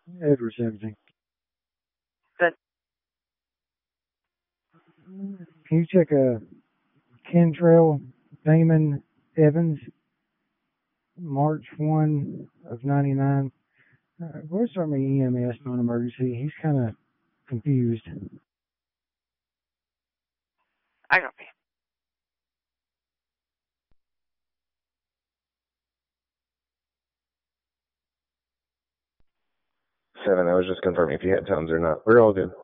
Edward 17. Good. Can you check Kentrail Damon Evans, March 1 of 99? Where's our EMS non-emergency? He's kind of confused. I copy. 7, I was just confirming if you had tones or not. We're all good.